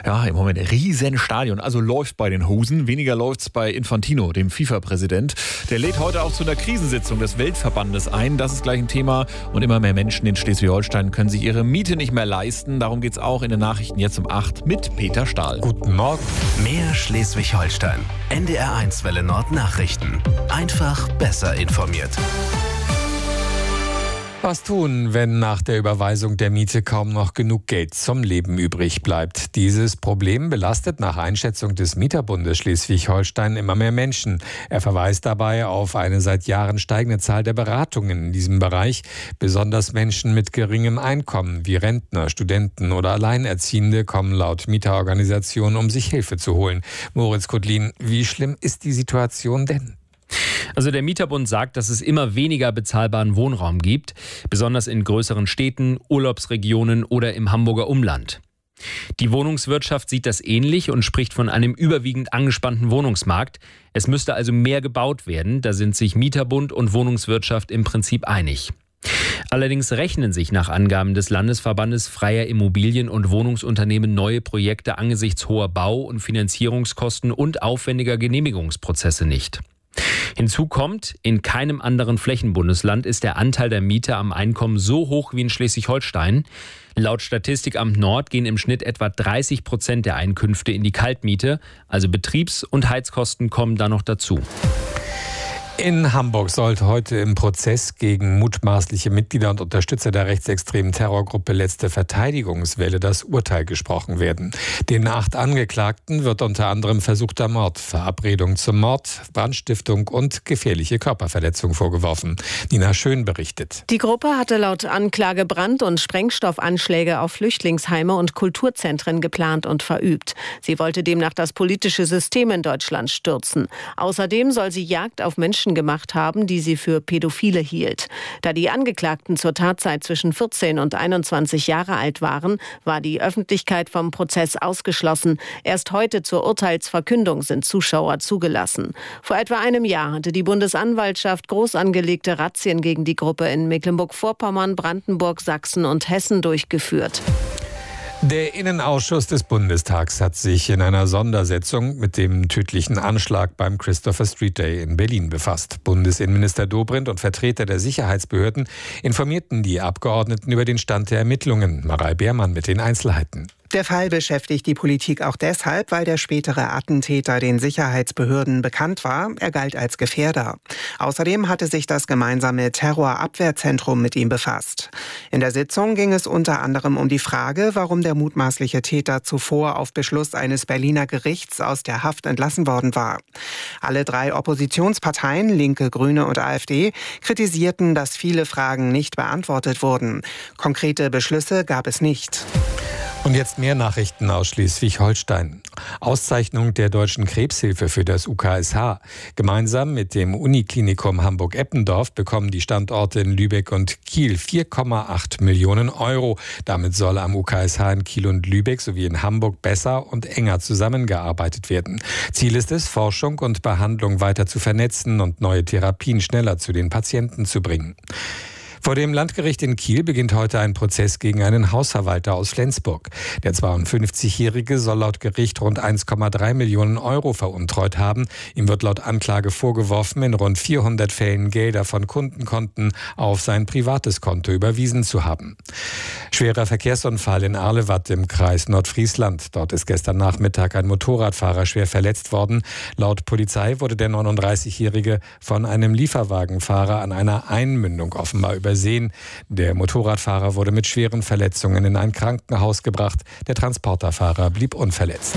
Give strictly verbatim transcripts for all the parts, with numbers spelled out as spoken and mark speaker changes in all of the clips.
Speaker 1: Ja, im Moment Riesenstadion. Also läuft bei den Husen. Weniger läuft's bei Infantino, dem FIFA-Präsident. Der lädt heute auch zu einer Krisensitzung des Weltverbandes ein. Das ist gleich ein Thema. Und immer mehr Menschen in Schleswig-Holstein können sich ihre Miete nicht mehr leisten. Darum geht's auch in den Nachrichten jetzt um acht mit Peter Stahl.
Speaker 2: Guten Morgen.
Speaker 3: Mehr Schleswig-Holstein. N D R eins Welle Nord Nachrichten. Einfach besser informiert.
Speaker 2: Was tun, wenn nach der Überweisung der Miete kaum noch genug Geld zum Leben übrig bleibt? Dieses Problem belastet nach Einschätzung des Mieterbundes Schleswig-Holstein immer mehr Menschen. Er verweist dabei auf eine seit Jahren steigende Zahl der Beratungen in diesem Bereich. Besonders Menschen mit geringem Einkommen wie Rentner, Studenten oder Alleinerziehende kommen laut Mieterorganisationen, um sich Hilfe zu holen. Moritz Kudlin, wie schlimm ist die Situation denn?
Speaker 4: Also der Mieterbund sagt, dass es immer weniger bezahlbaren Wohnraum gibt, besonders in größeren Städten, Urlaubsregionen oder im Hamburger Umland. Die Wohnungswirtschaft sieht das ähnlich und spricht von einem überwiegend angespannten Wohnungsmarkt. Es müsste also mehr gebaut werden, da sind sich Mieterbund und Wohnungswirtschaft im Prinzip einig. Allerdings rechnen sich nach Angaben des Landesverbandes freier Immobilien- und Wohnungsunternehmen neue Projekte angesichts hoher Bau- und Finanzierungskosten und aufwendiger Genehmigungsprozesse nicht. Hinzu kommt, in keinem anderen Flächenbundesland ist der Anteil der Mieter am Einkommen so hoch wie in Schleswig-Holstein. Laut Statistikamt Nord gehen im Schnitt etwa dreißig Prozent der Einkünfte in die Kaltmiete, also Betriebs- und Heizkosten kommen da noch dazu.
Speaker 2: In Hamburg sollte heute im Prozess gegen mutmaßliche Mitglieder und Unterstützer der rechtsextremen Terrorgruppe Letzte Verteidigungswelle das Urteil gesprochen werden. Den acht Angeklagten wird unter anderem versuchter Mord, Verabredung zum Mord, Brandstiftung und gefährliche Körperverletzung vorgeworfen. Nina Schön berichtet.
Speaker 5: Die Gruppe hatte laut Anklage Brand- und Sprengstoffanschläge auf Flüchtlingsheime und Kulturzentren geplant und verübt. Sie wollte demnach das politische System in Deutschland stürzen. Außerdem soll sie Jagd auf Menschen gemacht haben, die sie für Pädophile hielt. Da die Angeklagten zur Tatzeit zwischen vierzehn und einundzwanzig Jahre alt waren, war die Öffentlichkeit vom Prozess ausgeschlossen. Erst heute zur Urteilsverkündung sind Zuschauer zugelassen. Vor etwa einem Jahr hatte die Bundesanwaltschaft groß angelegte Razzien gegen die Gruppe in Mecklenburg-Vorpommern, Brandenburg, Sachsen und Hessen durchgeführt.
Speaker 2: Der Innenausschuss des Bundestags hat sich in einer Sondersitzung mit dem tödlichen Anschlag beim Christopher Street Day in Berlin befasst. Bundesinnenminister Dobrindt und Vertreter der Sicherheitsbehörden informierten die Abgeordneten über den Stand der Ermittlungen. Marei Beermann mit den Einzelheiten.
Speaker 6: Der Fall beschäftigt die Politik auch deshalb, weil der spätere Attentäter den Sicherheitsbehörden bekannt war. Er galt als Gefährder. Außerdem hatte sich das gemeinsame Terrorabwehrzentrum mit ihm befasst. In der Sitzung ging es unter anderem um die Frage, warum der mutmaßliche Täter zuvor auf Beschluss eines Berliner Gerichts aus der Haft entlassen worden war. Alle drei Oppositionsparteien, Linke, Grüne und AfD, kritisierten, dass viele Fragen nicht beantwortet wurden. Konkrete Beschlüsse gab es nicht.
Speaker 2: Und jetzt mehr Nachrichten aus Schleswig-Holstein. Auszeichnung der Deutschen Krebshilfe für das U K S H. Gemeinsam mit dem Uniklinikum Hamburg-Eppendorf bekommen die Standorte in Lübeck und Kiel vier Komma acht Millionen Euro. Damit soll am U K S H in Kiel und Lübeck sowie in Hamburg besser und enger zusammengearbeitet werden. Ziel ist es, Forschung und Behandlung weiter zu vernetzen und neue Therapien schneller zu den Patienten zu bringen. Vor dem Landgericht in Kiel beginnt heute ein Prozess gegen einen Hausverwalter aus Flensburg. Der zweiundfünfzigjährige soll laut Gericht rund eins Komma drei Millionen Euro veruntreut haben. Ihm wird laut Anklage vorgeworfen, in rund vierhundert Fällen Gelder von Kundenkonten auf sein privates Konto überwiesen zu haben. Schwerer Verkehrsunfall in Arlewatt im Kreis Nordfriesland. Dort ist gestern Nachmittag ein Motorradfahrer schwer verletzt worden. Laut Polizei wurde der neununddreißigjährige von einem Lieferwagenfahrer an einer Einmündung offenbar übersehen. Der Motorradfahrer wurde mit schweren Verletzungen in ein Krankenhaus gebracht. Der Transporterfahrer blieb unverletzt.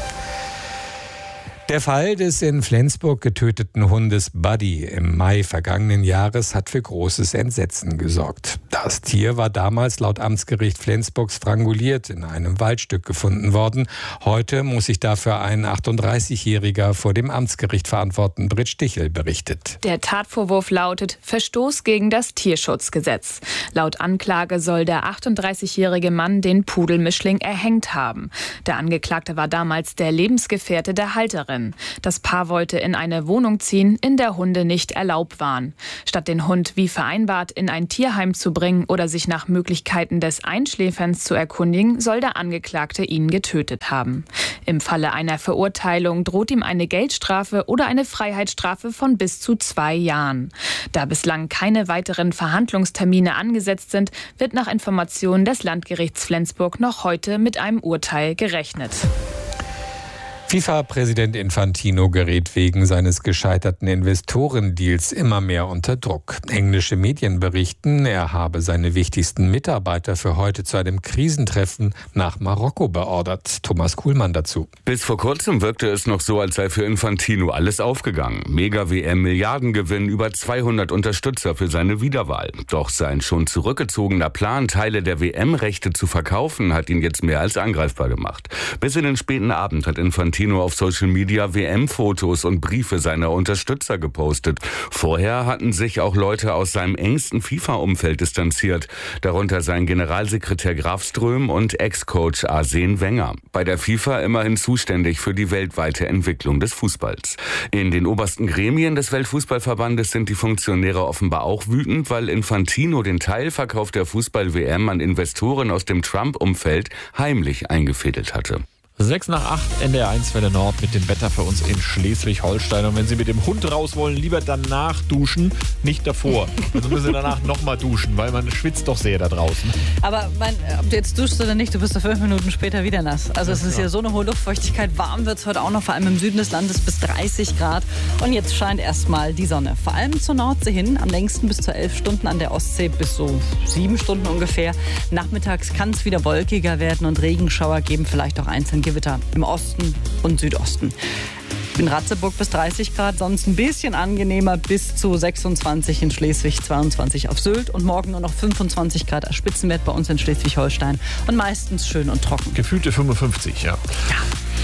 Speaker 2: Der Fall des in Flensburg getöteten Hundes Buddy im Mai vergangenen Jahres hat für großes Entsetzen gesorgt. Das Tier war damals laut Amtsgericht Flensburg stranguliert in einem Waldstück gefunden worden. Heute muss sich dafür ein achtunddreißigjähriger vor dem Amtsgericht verantworten. Britt Stichel berichtet.
Speaker 7: Der Tatvorwurf lautet Verstoß gegen das Tierschutzgesetz. Laut Anklage soll der achtunddreißigjährige Mann den Pudelmischling erhängt haben. Der Angeklagte war damals der Lebensgefährte der Halterin. Nachbarin. Das Paar wollte in eine Wohnung ziehen, in der Hunde nicht erlaubt waren. Statt den Hund wie vereinbart in ein Tierheim zu bringen oder sich nach Möglichkeiten des Einschläferns zu erkundigen, soll der Angeklagte ihn getötet haben. Im Falle einer Verurteilung droht ihm eine Geldstrafe oder eine Freiheitsstrafe von bis zu zwei Jahren. Da bislang keine weiteren Verhandlungstermine angesetzt sind, wird nach Informationen des Landgerichts Flensburg noch heute mit einem Urteil gerechnet.
Speaker 2: FIFA-Präsident Infantino gerät wegen seines gescheiterten Investorendeals immer mehr unter Druck. Englische Medien berichten, er habe seine wichtigsten Mitarbeiter für heute zu einem Krisentreffen nach Marokko beordert. Thomas Kuhlmann dazu.
Speaker 8: Bis vor kurzem wirkte es noch so, als sei für Infantino alles aufgegangen. Mega-W M, Milliardengewinn, über zweihundert Unterstützer für seine Wiederwahl. Doch sein schon zurückgezogener Plan, Teile der W M-Rechte zu verkaufen, hat ihn jetzt mehr als angreifbar gemacht. Bis in den späten Abend hat Infantino auf Social Media W M-Fotos und Briefe seiner Unterstützer gepostet. Vorher hatten sich auch Leute aus seinem engsten FIFA-Umfeld distanziert, darunter sein Generalsekretär Graf Ström und Ex-Coach Arsene Wenger. Bei der FIFA immerhin zuständig für die weltweite Entwicklung des Fußballs. In den obersten Gremien des Weltfußballverbandes sind die Funktionäre offenbar auch wütend, weil Infantino den Teilverkauf der Fußball-W M an Investoren aus dem Trump-Umfeld heimlich eingefädelt hatte.
Speaker 1: sechs nach acht, N D R eins Welle Nord mit dem Wetter für uns in Schleswig-Holstein. Und wenn Sie mit dem Hund raus wollen, lieber danach duschen, nicht davor. Also müssen Sie danach nochmal duschen, weil man schwitzt doch sehr da draußen.
Speaker 9: Aber mein, ob du jetzt duschst oder nicht, du bist doch fünf Minuten später wieder nass. Also es ist ja so eine hohe Luftfeuchtigkeit. Warm wird es heute auch noch, vor allem im Süden des Landes bis dreißig Grad. Und jetzt scheint erstmal die Sonne. Vor allem zur Nordsee hin, am längsten bis zu elf Stunden, an der Ostsee bis so sieben Stunden ungefähr. Nachmittags kann es wieder wolkiger werden und Regenschauer geben, vielleicht auch einzeln Gewitter im Osten und Südosten. In Ratzeburg bis dreißig Grad, sonst ein bisschen angenehmer, bis zu sechsundzwanzig in Schleswig, zweiundzwanzig auf Sylt und morgen nur noch fünfundzwanzig Grad als Spitzenwert bei uns in Schleswig-Holstein und meistens schön und trocken.
Speaker 1: Gefühlte fünfundfünfzig, ja.
Speaker 9: Ja.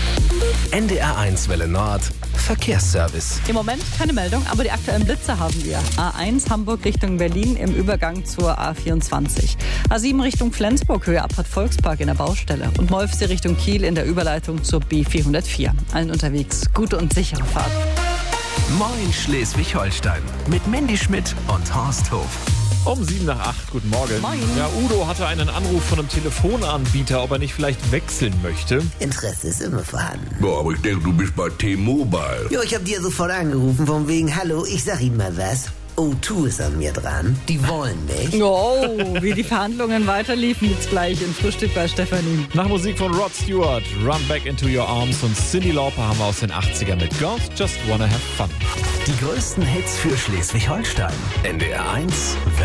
Speaker 3: N D R eins Welle Nord, Verkehrsservice.
Speaker 9: Im Moment keine Meldung, aber die aktuellen Blitze haben wir. A eins Hamburg Richtung Berlin im Übergang zur A vierundzwanzig. A sieben Richtung Flensburg, Höhe Abfahrt Volkspark in der Baustelle. Und Molfsee Richtung Kiel in der Überleitung zur B vierhundertvier. Allen unterwegs gute und sichere Fahrt.
Speaker 3: Moin Schleswig-Holstein mit Mandy Schmidt und Horst Hof.
Speaker 1: Um sieben nach acht, guten Morgen.
Speaker 9: Moin.
Speaker 1: Ja, Udo hatte einen Anruf von einem Telefonanbieter, ob er nicht vielleicht wechseln möchte.
Speaker 10: Interesse ist immer vorhanden.
Speaker 11: Ja, aber ich denke, du bist bei T-Mobile.
Speaker 10: Jo, ich hab dir sofort angerufen, von wegen, hallo, ich sag Ihnen mal was. O zwei ist an mir dran. Die wollen mich.
Speaker 9: Oh, wie die Verhandlungen weiterliefen, jetzt gleich im Frühstück bei Stefanie.
Speaker 1: Nach Musik von Rod Stewart, Run Back Into Your Arms und Cyndi Lauper haben wir aus den achtzigern mit Girls Just Wanna Have Fun.
Speaker 3: Die größten Hits für Schleswig-Holstein. N D R eins